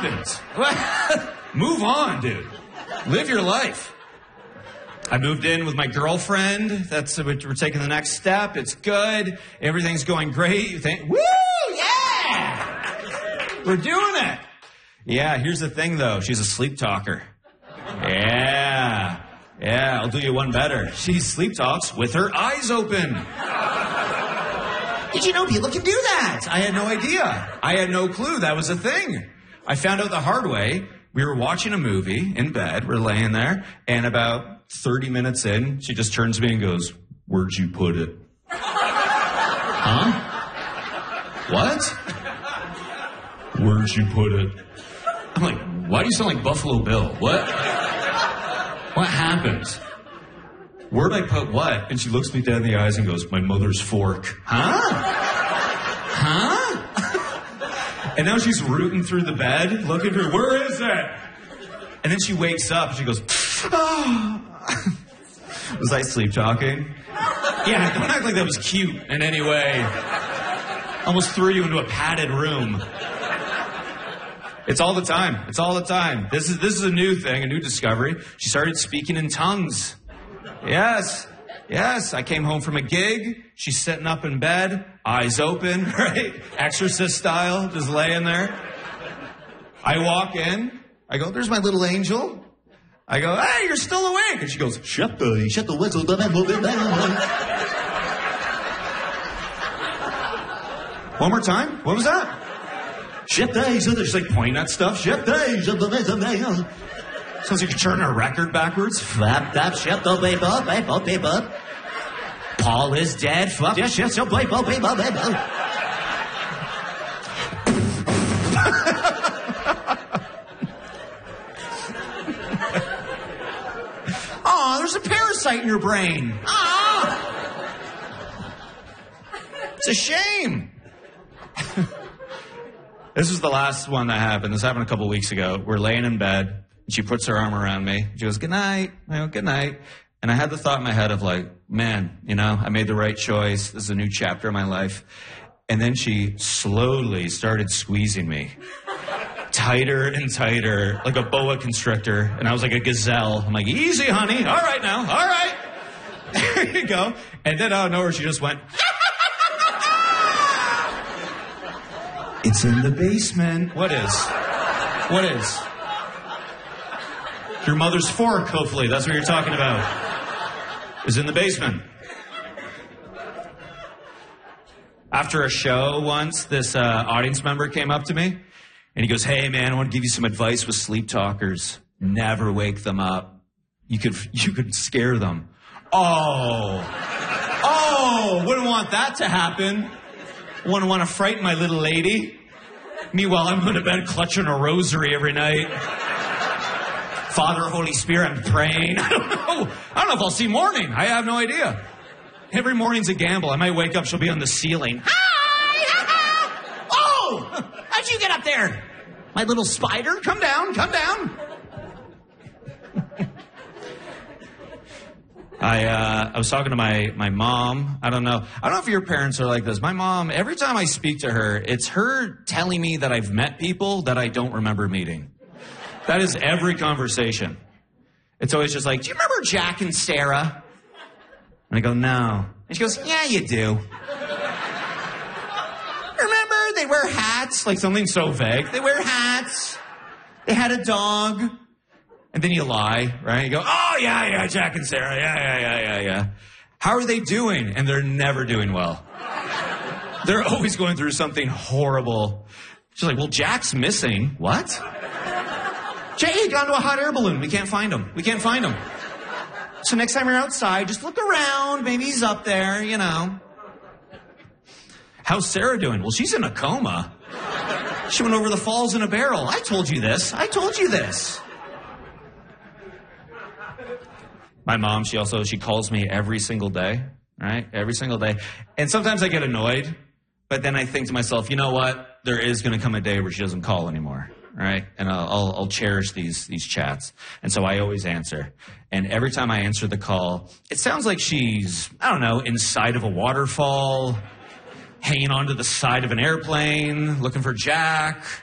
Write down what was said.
happened? What? Move on, dude. Live your life. I moved in with my girlfriend. We're taking the next step. It's good. Everything's going great. You think, woo, yeah! We're doing it. Yeah, here's the thing, though. She's a sleep talker. Yeah, I'll do you one better. She sleep talks with her eyes open. Did you know people can do that? I had no idea. I had no clue that was a thing. I found out the hard way. We were watching a movie in bed. We're laying there, and about 30 minutes in, she just turns to me and goes, "Where'd you put it?" Huh? What? Where'd you put it? I'm like, why do you sound like Buffalo Bill? What? What happened? Where'd I put what? And she looks me dead in the eyes and goes, "My mother's fork." Huh? And now she's rooting through the bed, looking for, where is it? And then she wakes up and she goes, oh. Was I sleep talking? Yeah, don't act like that was cute in any way. Almost threw you into a padded room. It's all the time. It's all the time. This is a new thing, a new discovery. She started speaking in tongues. Yes. I came home from a gig. She's sitting up in bed, eyes open, right? Exorcist style, just laying there. I walk in. I go, there's my little angel. I go, hey, you're still awake. And she goes, shut the whistle. One more time. What was that? She's like pointing at stuff. Sounds like you're turning a record backwards. Paul is dead. Oh, there's a parasite in your brain. Oh. It's a shame. This was the last one that happened. This happened a couple weeks ago. We're laying in bed, and she puts her arm around me. She goes, good night. I go, good night. And I had the thought in my head of like, man, I made the right choice. This is a new chapter in my life. And then she slowly started squeezing me. Tighter and tighter, like a boa constrictor. And I was like a gazelle. I'm like, easy, honey. All right now. All right. There you go. And then out of nowhere, she just went, it's in the basement. What is? Your mother's fork, hopefully. That's what you're talking about. Is in the basement. After a show once, this audience member came up to me, and he goes, hey, man, I want to give you some advice with sleep talkers. Never wake them up. You could scare them. Oh, wouldn't want that to happen. Wouldn't want to frighten my little lady. Meanwhile, I'm going to bed clutching a rosary every night. Father, Holy Spirit, I'm praying. I don't know if I'll see morning. I have no idea. Every morning's a gamble. I might wake up, she'll be on the ceiling. Hi! Oh! How'd you get up there? My little spider? Come down. I was talking to my mom. I don't know if your parents are like this. My mom, every time I speak to her, it's her telling me that I've met people that I don't remember meeting. That is every conversation. It's always just like, do you remember Jack and Sarah? And I go, no. And she goes, yeah, you do. Remember, they wear hats, like something so vague. They wear hats. They had a dog. And then you lie, right? You go, oh, yeah, Jack and Sarah. Yeah. How are they doing? And they're never doing well. They're always going through something horrible. She's like, well, Jack's missing. What? Jay got into a hot air balloon. We can't find him. So next time you're outside, just look around. Maybe he's up there, How's Sarah doing? Well, she's in a coma. She went over the falls in a barrel. I told you this. My mom, she calls me every single day, right? Every single day. And sometimes I get annoyed, but then I think to myself, you know what? There is going to come a day where she doesn't call anymore, right? And I'll cherish these chats. And so I always answer. And every time I answer the call, it sounds like she's, inside of a waterfall, hanging onto the side of an airplane, looking for Jack.